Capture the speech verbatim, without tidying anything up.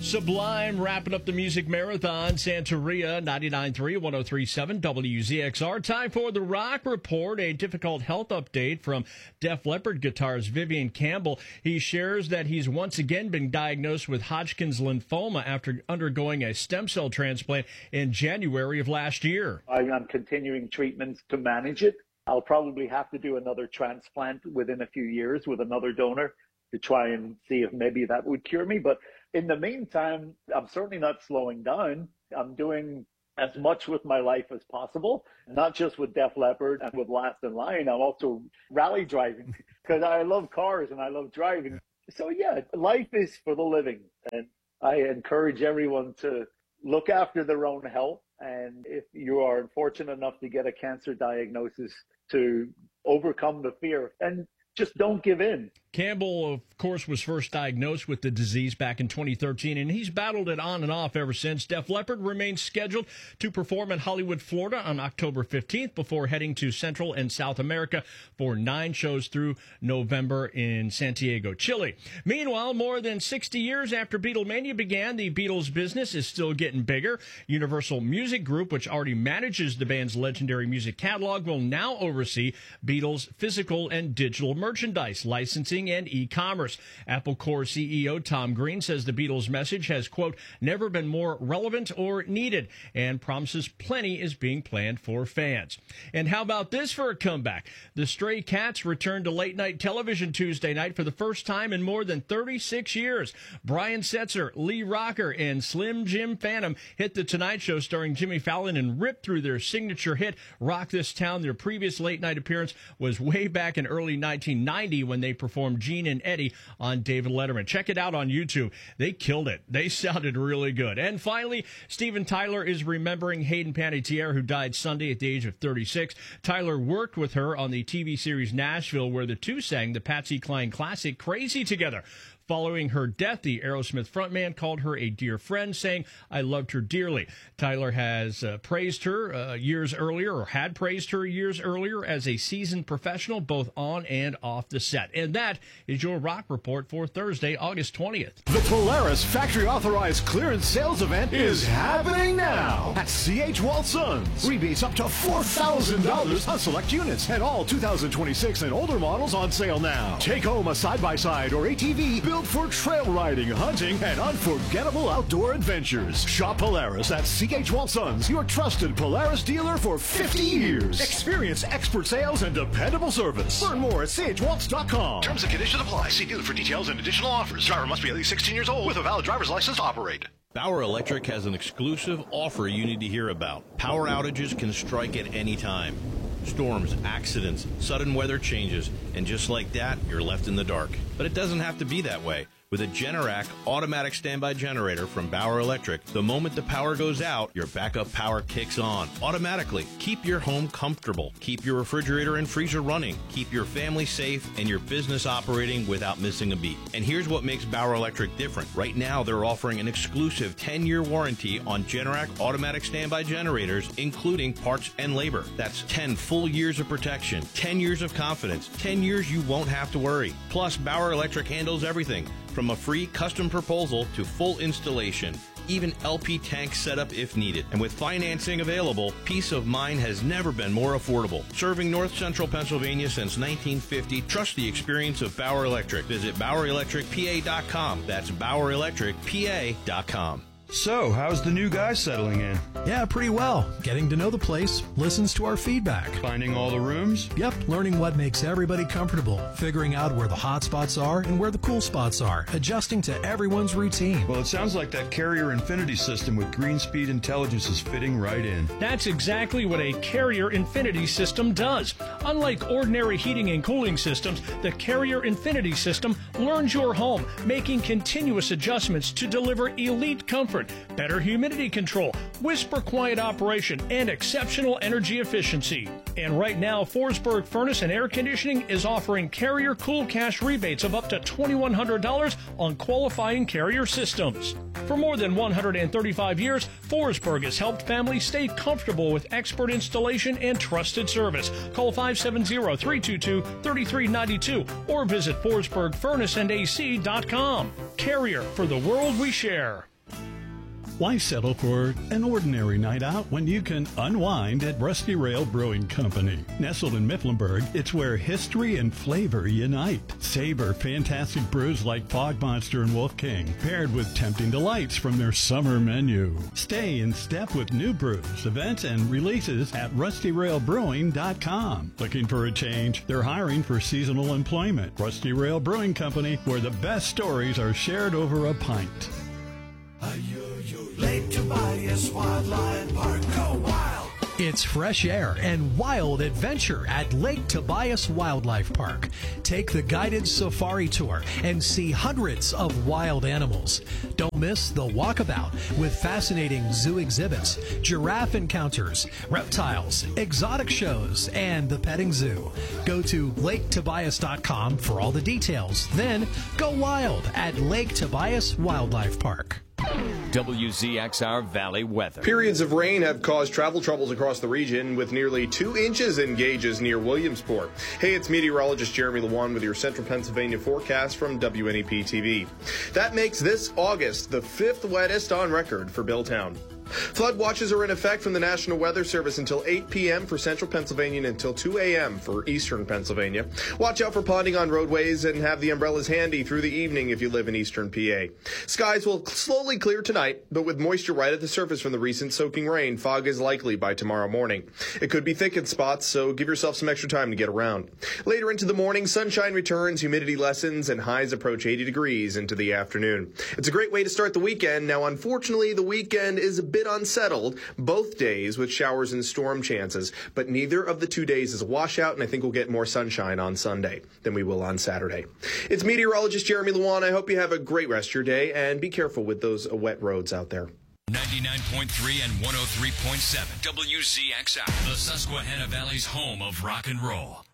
Sublime wrapping up the music marathon. Santeria, ninety-nine point three, one oh three point seven W Z X R. Time for the Rock Report, a difficult health update from Def Leppard guitarist Vivian Campbell. He shares that he's once again been diagnosed with Hodgkin's lymphoma after undergoing a stem cell transplant in January of last year. I'm continuing treatments to manage it. I'll probably have to do another transplant within a few years with another donor to try and see if maybe that would cure me. But in the meantime, I'm certainly not slowing down. I'm doing as much with my life as possible, not just with Def Leppard and with Last in Line. I'm also rally driving because I love cars and I love driving. So yeah, life is for the living. And I encourage everyone to look after their own health. And if you are fortunate enough to get a cancer diagnosis, to overcome the fear and just don't give in. Campbell, of course, was first diagnosed with the disease back in twenty thirteen, and he's battled it on and off ever since. Def Leppard remains scheduled to perform in Hollywood, Florida on October fifteenth before heading to Central and South America for nine shows through November in Santiago, Chile. Meanwhile, more than sixty years after Beatlemania began, the Beatles business is still getting bigger. Universal Music Group, which already manages the band's legendary music catalog, will now oversee Beatles' physical and digital merchandise, licensing, and e-commerce. Apple Corps C E O Tom Green says the Beatles' message has, quote, never been more relevant or needed, and promises plenty is being planned for fans. And how about this for a comeback? The Stray Cats returned to late-night television Tuesday night for the first time in more than thirty-six years. Brian Setzer, Lee Rocker, and Slim Jim Phantom hit The Tonight Show starring Jimmy Fallon and ripped through their signature hit, Rock This Town. Their previous late-night appearance was way back in early nineteen ninety when they performed Gene and Eddie on David Letterman. Check it out on YouTube. They killed it. They sounded really good. And finally, Steven Tyler is remembering Hayden Panettiere, who died Sunday at the age of thirty-six. Tyler worked with her on the T V series Nashville, where the two sang the Patsy Cline classic Crazy together. Following her death, the Aerosmith frontman called her a dear friend, saying, I loved her dearly. Tyler has uh, praised her uh, years earlier, or had praised her years earlier, as a seasoned professional, both on and off the set. And that is your Rock Report for Thursday, August twentieth. The Polaris Factory Authorized Clearance Sales Event is happening now at C H Walt Sons. Rebates up to four thousand dollars on select units, and all two thousand twenty-six and older models on sale now. Take home a side-by-side or A T V built for trail riding, hunting, and unforgettable outdoor adventures. Shop Polaris at C H Walt Sons, your trusted Polaris dealer for fifty years. Experience expert sales and dependable service. Learn more at C H Waltz dot com. Terms and conditions apply. See dealer for details and additional offers. Driver must be at least sixteen years old with a valid driver's license to operate. Bauer Electric has an exclusive offer you need to hear about. Power outages can strike at any time. Storms, accidents, sudden weather changes, and just like that, you're left in the dark. But it doesn't have to be that way. With a Generac automatic standby generator from Bauer Electric, the moment the power goes out, your backup power kicks on automatically. Keep your home comfortable. Keep your refrigerator and freezer running. Keep your family safe and your business operating without missing a beat. And here's what makes Bauer Electric different. Right now, they're offering an exclusive ten-year warranty on Generac automatic standby generators, including parts and labor. That's ten full years of protection, ten years of confidence, ten years you won't have to worry. Plus, Bauer Electric handles everything, from a free custom proposal to full installation, even L P tank setup if needed. And with financing available, peace of mind has never been more affordable. Serving North Central Pennsylvania since nineteen fifty, trust the experience of Bauer Electric. Visit Bauer Electric P A dot com. That's Bauer Electric P A dot com. So, how's the new guy settling in? Yeah, pretty well. Getting to know the place, listens to our feedback. Finding all the rooms? Yep, learning what makes everybody comfortable, figuring out where the hot spots are and where the cool spots are, adjusting to everyone's routine. Well, it sounds like that Carrier Infinity system with Greenspeed Intelligence is fitting right in. That's exactly what a Carrier Infinity system does. Unlike ordinary heating and cooling systems, the Carrier Infinity system learns your home, making continuous adjustments to deliver elite comfort, better humidity control, whisper quiet operation, and exceptional energy efficiency. And right now, Forsberg Furnace and Air Conditioning is offering Carrier Cool Cash rebates of up to twenty-one hundred dollars on qualifying Carrier systems. For more than one hundred thirty-five years, Forsberg has helped families stay comfortable with expert installation and trusted service. Call five seven zero, three two two, three three nine two or visit Forsberg Furnace and A C dot com. Carrier, for the world we share. Why settle for an ordinary night out when you can unwind at Rusty Rail Brewing Company? Nestled in Mifflinburg, it's where history and flavor unite. Savor fantastic brews like Fog Monster and Wolf King, paired with tempting delights from their summer menu. Stay in step with new brews, events, and releases at rusty rail brewing dot com. Looking for a change? They're hiring for seasonal employment. Rusty Rail Brewing Company, where the best stories are shared over a pint. Lake Tobias Wildlife Park, go wild! It's fresh air and wild adventure at Lake Tobias Wildlife Park. Take the guided safari tour and see hundreds of wild animals. Don't miss the walkabout with fascinating zoo exhibits, giraffe encounters, reptiles, exotic shows, and the petting zoo. Go to lake tobias dot com for all the details. Then go wild at Lake Tobias Wildlife Park. W Z X R Valley weather. Periods of rain have caused travel troubles across the region with nearly two inches in gauges near Williamsport. Hey, it's meteorologist Jeremy Lewan with your Central Pennsylvania forecast from W N E P T V. That makes this August the fifth wettest on record for Billtown. Flood watches are in effect from the National Weather Service until eight p.m. for central Pennsylvania and until two a.m. for eastern Pennsylvania. Watch out for ponding on roadways and have the umbrellas handy through the evening if you live in eastern P A. Skies will slowly clear tonight, but with moisture right at the surface from the recent soaking rain, fog is likely by tomorrow morning. It could be thick in spots, so give yourself some extra time to get around. Later into the morning, sunshine returns, humidity lessens, and highs approach eighty degrees into the afternoon. It's a great way to start the weekend. Now, unfortunately, the weekend is a bit unsettled both days with showers and storm chances, but neither of the two days is a washout, and I think we'll get more sunshine on Sunday than we will on Saturday. It's meteorologist Jeremy Lewan. I hope you have a great rest of your day, and be careful with those wet roads out there. ninety-nine point three and one oh three point seven W Z X R, the Susquehanna Valley's home of rock and roll.